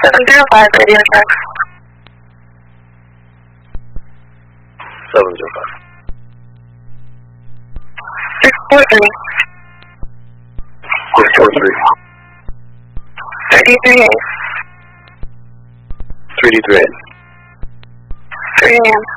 705 radio check. 705. 643. 643. 338. 338. 3 a.m.